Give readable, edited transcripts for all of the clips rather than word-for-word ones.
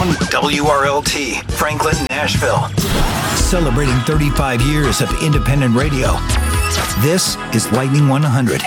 WRLT, Franklin, Nashville. Celebrating 35 years of independent radio. This is Lightning 100.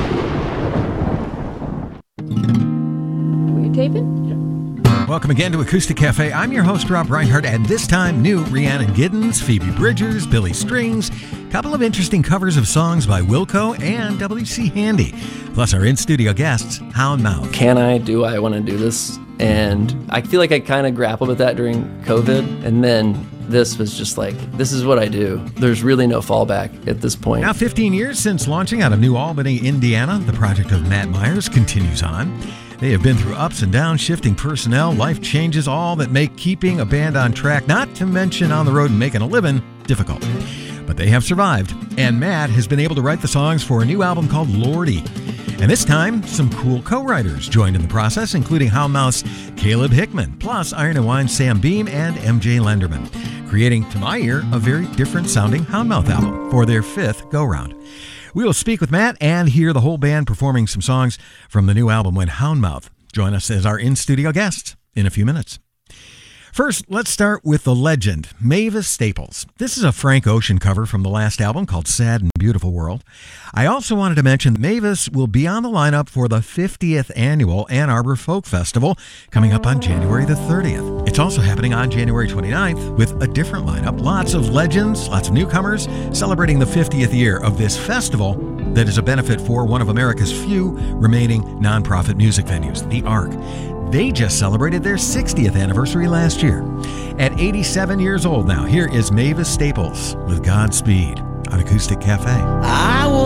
Were you taping? Welcome again to Acoustic Cafe. I'm your host, Rob Reinhardt, and this time, new Rhiannon Giddens, Phoebe Bridgers, Billy Strings, a couple of interesting covers of songs by Wilco and W.C. Handy, plus our in-studio guests, Hound Mouth. Do I want to do this? And I feel like I kind of grappled with that during COVID, and then this was just like, this is what I do. There's really no fallback at this point. Now, 15 years since launching out of New Albany, Indiana, the project of Matt Myers continues on. They have been through ups and downs, shifting personnel, life changes, all that make keeping a band on track, not to mention on the road and making a living, difficult. But they have survived, and Matt has been able to write the songs for a new album called Lordy. And this time, some cool co-writers joined in the process, including Hound Mouth's Caleb Hickman, plus Iron and Wine's Sam Beam and MJ Lenderman, creating, to my ear, a very different sounding Hound Mouth album for their fifth go-round. We will speak with Matt and hear the whole band performing some songs from the new album when Hound Mouth join us as our in-studio guests in a few minutes. First, let's start with the legend, Mavis Staples. This is a Frank Ocean cover from the last album called Sad and Beautiful World. I also wanted to mention that Mavis will be on the lineup for the 50th annual Ann Arbor Folk Festival coming up on January the 30th. It's also happening on January 29th with a different lineup. Lots of legends, lots of newcomers celebrating the 50th year of this festival that is a benefit for one of America's few remaining nonprofit music venues, the Ark. They just celebrated their 60th anniversary last year. At 87 years old now, here is Mavis Staples with Godspeed on Acoustic Cafe.